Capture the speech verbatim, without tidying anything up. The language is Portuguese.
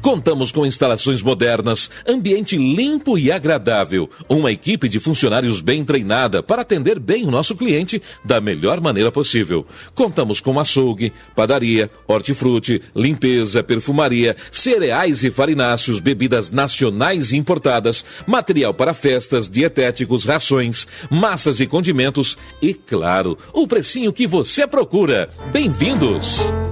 Contamos com instalações modernas, ambiente limpo e agradável, uma equipe de funcionários bem treinada para atender bem o nosso cliente da melhor maneira possível. Contamos com açougue, padaria, hortifruti, limpeza, perfumaria, cereais e farináceos, bebidas nacionais e importadas, material para festas, dietéticos, rações, massas e condimentos e, claro, o precinho que você procura. Bem-vindos!